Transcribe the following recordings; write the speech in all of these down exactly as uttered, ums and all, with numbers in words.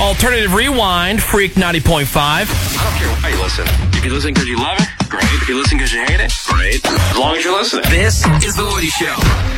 Alternative Rewind, Freak ninety point five. I don't care why you listen. If you listen because you love it, great. If you listen because you hate it, great. As long as you're listening. This is The Woody Show.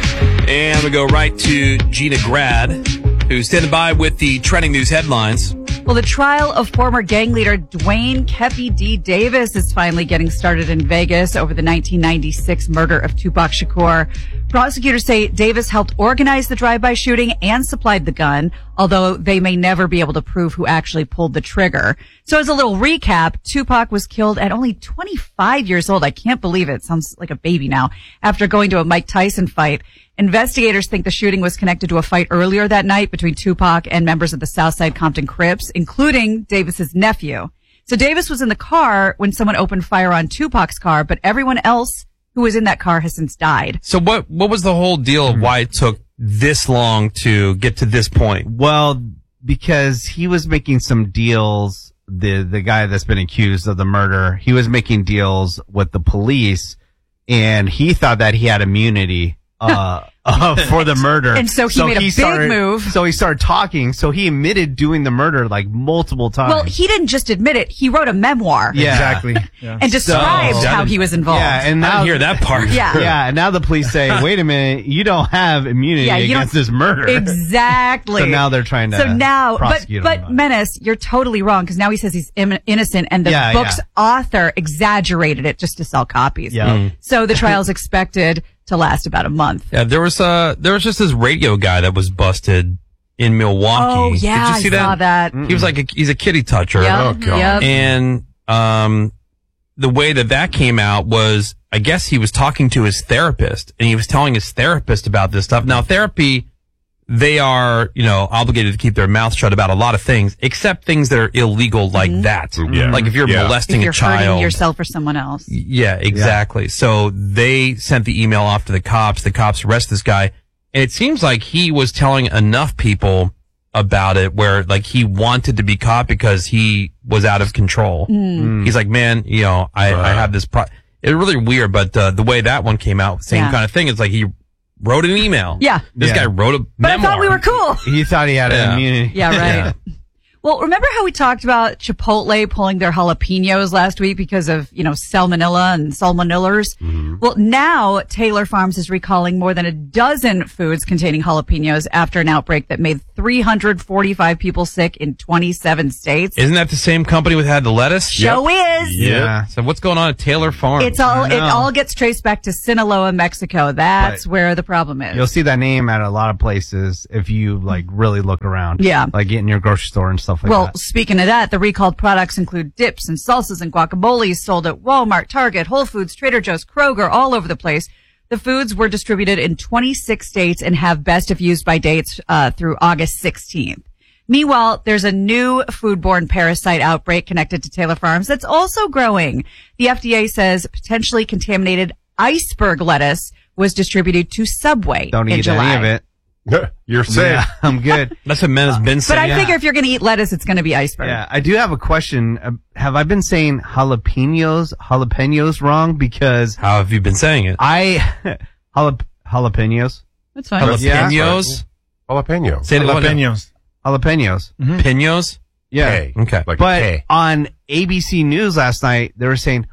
And we go right to Gina Grad, who's standing by with the trending news headlines. Well, the trial of former gang leader Dwayne Kepi D. Davis is finally getting started in Vegas over the nineteen ninety-six murder of Tupac Shakur. Prosecutors say Davis helped organize the drive-by shooting and supplied the gun, although they may never be able to prove who actually pulled the trigger. So as a little recap, Tupac was killed at only twenty-five years old. I can't believe it. Sounds like a baby now. After going to a Mike Tyson fight. Investigators think the shooting was connected to a fight earlier that night between Tupac and members of the Southside Compton Crips, including Davis's nephew. So Davis was in the car when someone opened fire on Tupac's car, but everyone else who was in that car has since died. So what what was the whole deal of why it took this long to get to this point? Well, because he was making some deals, the the guy that's been accused of the murder, he was making deals with the police, and he thought that he had immunity uh, uh for the murder. And so he made a big started, move. So he started talking. So he admitted doing the murder like multiple times. Well, he didn't just admit it. He wrote a memoir. Yeah. Exactly. Yeah. And described So- how he was involved. Yeah, and I now didn't hear that part. Yeah. Yeah, and now the police say, "Wait a minute, you don't have immunity Yeah, you against don't- this murder." Exactly. So now they're trying to So now, but, prosecute but him. Menace, you're totally wrong because now he says he's Im- innocent and the Yeah, book's yeah. author exaggerated it just to sell copies. Yeah. Mm. So the trial is expected to last about a month. Yeah, there was uh there was just this radio guy that was busted in Milwaukee. Oh, yeah, Did you see I saw that. He was like a, he's a kitty toucher. Yep, Oh, God. yep. And um the way that that came out was, I guess he was talking to his therapist, and he was telling his therapist about this stuff. Now, therapy, they are, you know, obligated to keep their mouth shut about a lot of things, except things that are illegal like that. Yeah. Like if you're Yeah. molesting If you're a child. hurting yourself or someone else. Yeah, exactly. So they sent the email off to the cops. The cops arrest this guy. And it seems like he was telling enough people about it where like he wanted to be caught because he was out of control. He's like, man, you know, I, I have this pro- it's really weird, but uh, the way that one came out, same Yeah. kind of thing. It's like he wrote an email. Yeah. This Yeah. guy wrote a But memoir. I thought we were cool. He thought he had Yeah. immunity. Yeah, right. Well, remember how we talked about Chipotle pulling their jalapenos last week because of, you know, salmonella and salmonellars? Mm-hmm. Well, now Taylor Farms is recalling more than a dozen foods containing jalapenos after an outbreak that made three hundred forty-five people sick in twenty-seven states. Isn't that the same company that had the lettuce? Show is. Yeah. So what's going on at Taylor Farms? It's all, I it know. all gets traced back to Sinaloa, Mexico. That's But where the problem is. You'll see that name at a lot of places if you like really look around. Yeah. Like in your grocery store and stuff like Well, that. speaking of that, the recalled products include dips and salsas and guacamoles sold at Walmart, Target, Whole Foods, Trader Joe's, Kroger, all over the place. The foods were distributed in twenty-six states and have best if used by dates uh, through August sixteenth. Meanwhile, there's a new foodborne parasite outbreak connected to Taylor Farms that's also growing. The F D A says potentially contaminated iceberg lettuce was distributed to Subway Don't in eat July. any of it. You're safe. Yeah, I'm good. That's what men has been But saying. I figure if you're going to eat lettuce, it's going to be iceberg. Yeah, I do have a question. Uh, have I been saying jalapenos, jalapenos wrong? Because How have you been saying it? I, jalap- jalapenos, That's fine. Jalapenos? Jalapeno. Say it- what- Jalapenos. jalapenos. Pinos? Yeah. K. Okay. Like But K. on A B C News last night, they were saying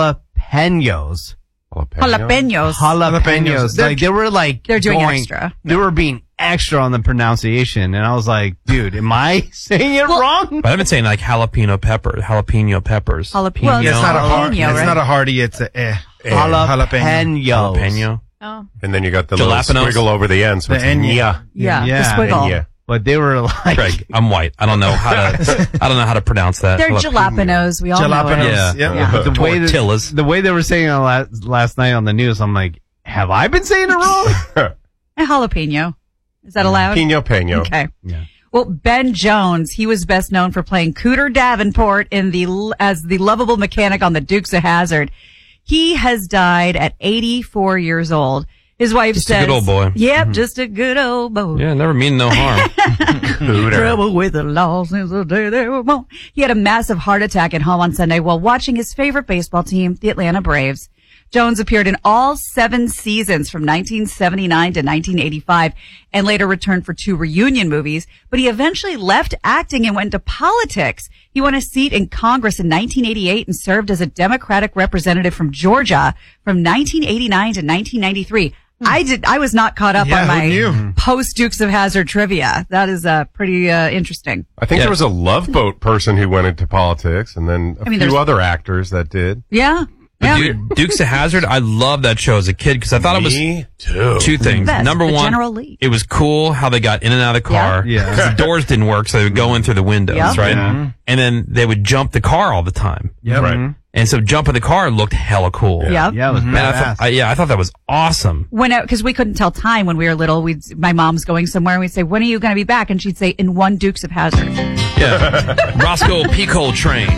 jalapenos. Jalapenos. Jalapenos. They're- Like they were like They're doing going- extra. They were being extra on the pronunciation, and I was like, dude, am I saying it Well- wrong? But I've been saying like jalapeno pepper, jalapeno peppers. Jalap- well, Pino, It's not a hard. Jalapeno, It's right? not a hardy. It's a eh. eh, Jalapenos. jalapeno. Oh. And then you got the little Jalapenos. squiggle over the end. So The it's Enya. yeah. Yeah. Yeah. The squiggle. Yeah. But they were like, Craig, I'm white. I don't know how to. I don't know how to pronounce that. They're Jalapeno. jalapenos. We all know Jalapenos. it. Yeah. Yeah. the way that, Tortillas. the way they were saying it last, last night on the news, I'm like, have I been saying it wrong? A jalapeno. Is that allowed? Pino Peno. Okay. Yeah. Well, Ben Jones, he was best known for playing Cooter Davenport in the as the lovable mechanic on the Dukes of Hazzard. He has died at eighty-four years old. His wife Just a says, good old boy. Yep, just a good old boy. Yeah, never mean no harm. Trouble with the law since the day they were born. He had a massive heart attack at home on Sunday while watching his favorite baseball team, the Atlanta Braves. Jones appeared in all seven seasons from nineteen seventy-nine to nineteen eighty-five and later returned for two reunion movies, but he eventually left acting and went into politics. He won a seat in Congress in nineteen eighty-eight and served as a Democratic representative from Georgia from nineteen eighty-nine to nineteen ninety-three. I did. I was not caught up Yeah, on who knew? my post Dukes of Hazzard trivia. That is uh, pretty uh, interesting. I think Yeah. there was a Love Boat person who went into politics, and then a I mean, there's- few other actors that did. Yeah, yeah. Dude, Dukes of Hazzard, I loved that show as a kid because I thought it was Me too. two things. Best, Number the one, General Lee. it was cool how they got in and out of the car. Yeah. Yeah. 'Cause the doors didn't work, so they would go in through the windows, Yep. right? Yeah. And then they would jump the car all the time. Yep. Right. And so jumping the car looked hella cool. Yep. Yeah, it was Man, I badass. thought, I, yeah, I thought that was awesome. When because we couldn't tell time when we were little, we'd my mom's going somewhere and we'd say, "When are you going to be back?" And she'd say, "In one Dukes of Hazzard." Yeah. Roscoe Pico Train.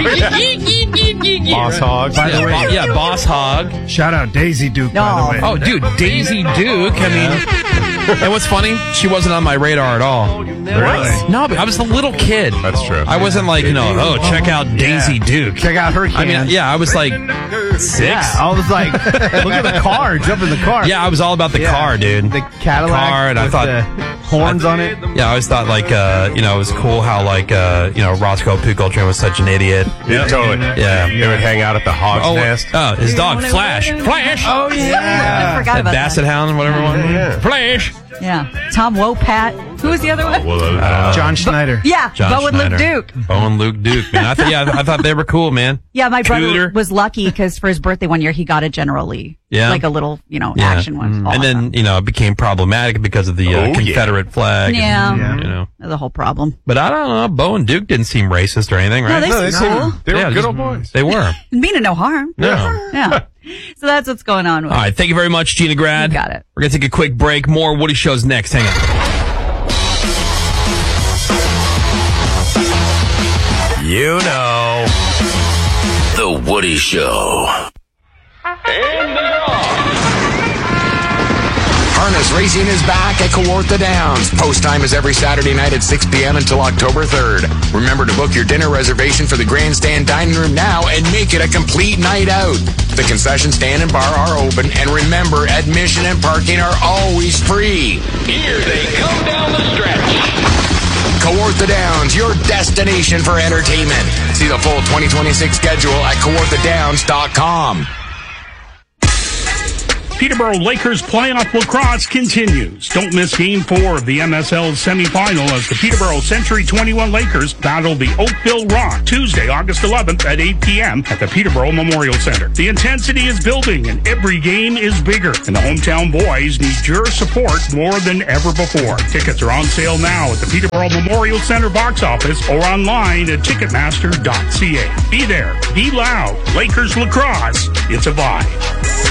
Boss Hog. By the Yeah, way, Bo- yeah, Boss Hog. shout out Daisy Duke, by the way. Oh, dude, Daisy Duke. I mean, and what's funny? She wasn't on my radar at all. Really? No, but I was a little kid. That's true. I wasn't like, you know, oh, check out Daisy Duke. Check out her can. I mean, yeah, I was like six. Yeah, I was like, look at the car, jump in the car. Yeah, I was all about the Yeah. car, dude. The Cadillac car, and I with thought the horns on it. Yeah, I always thought like, uh, you know, it was cool how like, uh, you know, Roscoe Pico Train was such an idiot. Yeah, totally. Yeah. They would hang out at the Hog's Oh, Nest. oh, his dog Flash, Flash. Oh yeah. I forgot That about Basset that. Hound, whatever one. Yeah. Flash. Yeah, Tom Wopat. Who was the other one? Uh, John Schneider. Yeah, John Bo and Luke Schneider. Duke. Bo and Luke Duke, man. I th- yeah, I thought they were cool, man. Yeah, my brother Cooter. was lucky because for his birthday one year he got a General Lee. Yeah. like a little, you know, Yeah. action one. And then, you know, it became problematic because of the uh, Oh, yeah. Confederate flag. and, Yeah. you know. the whole problem. But I don't know. Bo and Duke didn't seem racist or anything, right? No, they No, they seem cool. seem, they were Yeah, good just- old boys. They were. Mean and no harm. No. Yeah. So that's what's going on with All right. Thank you very much, Gina Grad. You got it. We're going to take a quick break. More Woody Shows next. Hang on. You know. The Woody Show. Harness Racing is back at Kawartha Downs. Post time is every Saturday night at six p.m. until October third. Remember to book your dinner reservation for the grandstand dining room now and make it a complete night out. The concession stand and bar are open, and remember, admission and parking are always free. Here they come down the stretch. Kawartha Downs, your destination for entertainment. See the full twenty twenty-six schedule at kawartha downs dot com. Peterborough Lakers playoff lacrosse continues. Don't miss game four of the M S L semifinal as the Peterborough Century twenty-one Lakers battle the Oakville Rock Tuesday, August eleventh at eight p.m. at the Peterborough Memorial Center. The intensity is building and every game is bigger, and the hometown boys need your support more than ever before. Tickets are on sale now at the Peterborough Memorial Center box office or online at ticketmaster dot c a. Be there, be loud. Lakers lacrosse, it's a vibe.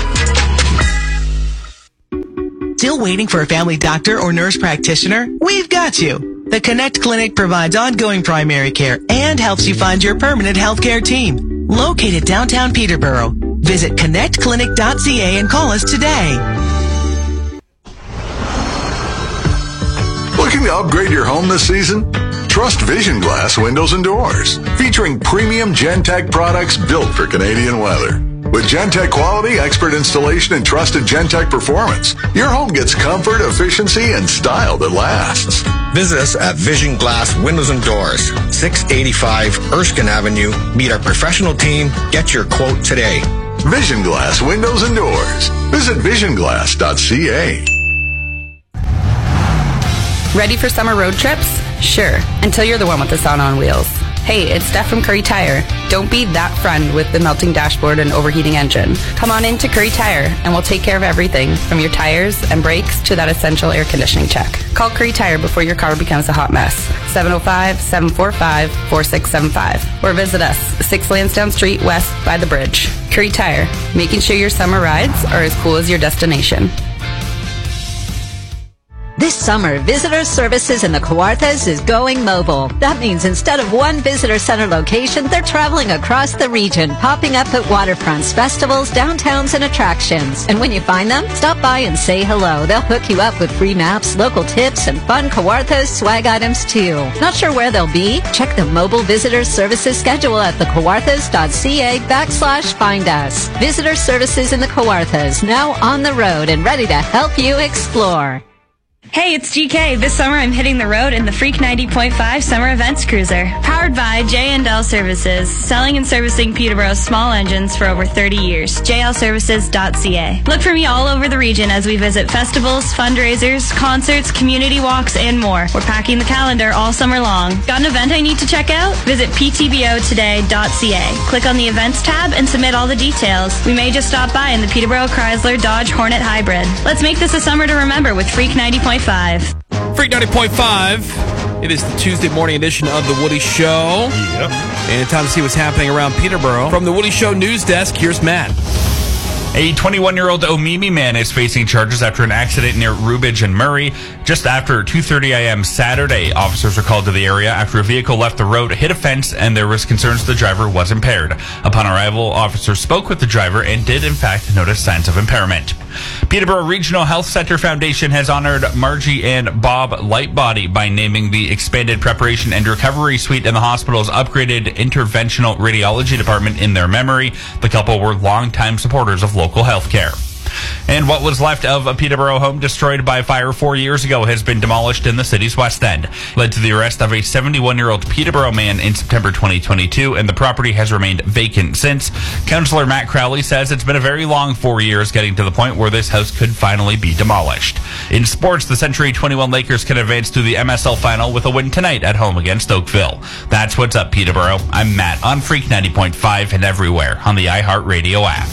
Still waiting for a family doctor or nurse practitioner? We've got you. The Connect Clinic provides ongoing primary care and helps you find your permanent healthcare team. Located downtown Peterborough. Visit connect clinic dot c a and call us today. Looking to upgrade your home this season? Trust Vision Glass Windows and Doors, featuring premium Gentech products built for Canadian weather. With Gentech quality, expert installation, and trusted Gentech performance, your home gets comfort, efficiency, and style that lasts. Visit us at Vision Glass Windows and Doors, six eighty-five Erskine Avenue. Meet our professional team. Get your quote today. Vision Glass Windows and Doors. Visit vision glass dot c a. Ready for summer road trips? Sure, until you're the one with the sauna on wheels. Hey, it's Steph from Curry Tire. Don't be that friend with the melting dashboard and overheating engine. Come on in to Curry Tire, and we'll take care of everything, from your tires and brakes to that essential air conditioning check. Call Curry Tire before your car becomes a hot mess. seven oh five, seven four five, four six seven five. Or visit us, six Lansdowne Street West by the bridge. Curry Tire, making sure your summer rides are as cool as your destination. This summer, Visitor Services in the Kawarthas is going mobile. That means instead of one visitor center location, they're traveling across the region, popping up at waterfronts, festivals, downtowns, and attractions. And when you find them, stop by and say hello. They'll hook you up with free maps, local tips, and fun Kawarthas swag items too. Not sure where they'll be? Check the Mobile Visitor Services schedule at thecawarthas.ca backslash find us. Visitor Services in the Kawarthas, now on the road and ready to help you explore. Hey, it's G K. This summer I'm hitting the road in the Freak ninety point five Summer Events Cruiser. Powered by J and L Services, selling and servicing Peterborough's small engines for over thirty years. J L services dot C A. Look for me all over the region as we visit festivals, fundraisers, concerts, community walks, and more. We're packing the calendar all summer long. Got an event I need to check out? Visit P T B O today dot C A. Click on the events tab and submit all the details. We may just stop by in the Peterborough Chrysler Dodge Hornet Hybrid. Let's make this a summer to remember with Freak ninety point five. Freak ninety point five. It is the Tuesday morning edition of The Woody Show. Yep. And it's time to see what's happening around Peterborough. From The Woody Show news desk, here's Matt. A twenty-one-year-old Omemee man is facing charges after an accident near Rubidge and Murray. Just after two thirty a.m. Saturday, officers were called to the area after a vehicle left the road, hit a fence, and there was concerns the driver was impaired. Upon arrival, officers spoke with the driver and did, in fact, notice signs of impairment. Peterborough Regional Health Center Foundation has honored Margie and Bob Lightbody by naming the expanded preparation and recovery suite in the hospital's upgraded interventional radiology department in their memory. The couple were longtime supporters of local health care. And what was left of a Peterborough home destroyed by fire four years ago has been demolished in the city's West End. Led to the arrest of a seventy-one-year-old Peterborough man in September twenty twenty-two, and the property has remained vacant since. Councillor Matt Crowley says it's been a very long four years getting to the point where this house could finally be demolished. In sports, the Century twenty-one Lakers can advance to the M S L final with a win tonight at home against Oakville. That's what's up, Peterborough. I'm Matt on Freak ninety point five and everywhere on the iHeartRadio app.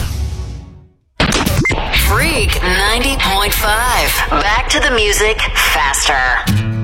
Freak ninety point five. Back to the music faster.